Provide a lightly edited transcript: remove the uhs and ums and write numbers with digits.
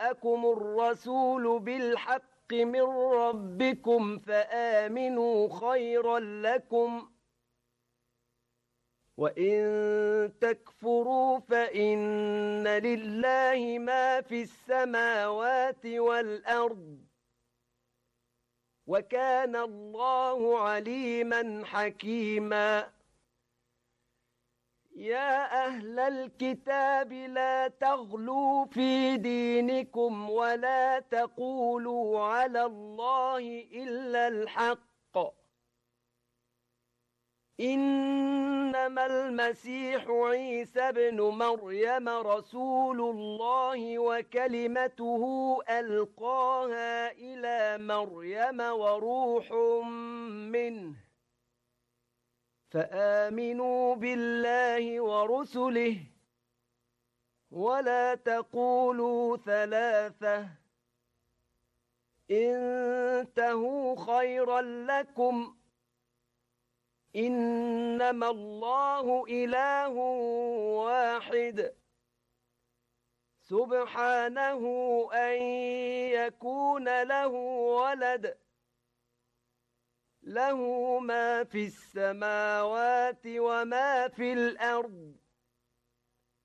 جاءكم الرسول بالحق من ربكم فآمنوا خيرا لكم، وإن تكفروا فإن لله ما في السماوات والأرض، وكان الله عليما حكيما. يا أهل الكتاب لا تغلوا في دينكم ولا تقولوا على الله إلا الحق، إنما المسيح عيسى بن مريم رسول الله وكلمته ألقاها إلى مريم وروح منه، فآمنوا بالله ورسله، ولا تقولوا ثلاثة، انتهوا خيرا لكم، إنما الله إله واحد، سبحانه أن يكون له ولد، له ما في السماوات وما في الأرض،